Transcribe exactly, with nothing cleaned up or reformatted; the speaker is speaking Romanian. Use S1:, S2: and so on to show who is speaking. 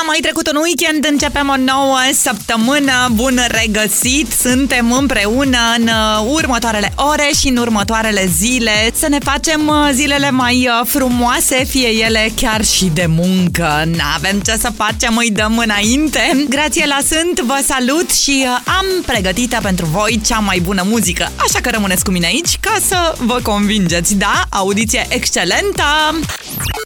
S1: mai trecut un weekend, începem o nouă săptămână. Bun regăsit! Suntem împreună în următoarele ore și în următoarele zile să ne facem zilele mai frumoase, fie ele chiar și de muncă. N-avem ce să facem, îi dăm înainte. Grațiela sunt, vă salut și am pregătită pentru voi cea mai bună muzică. Așa că rămâneți cu mine aici ca să vă convingeți, da? Audiție excelentă!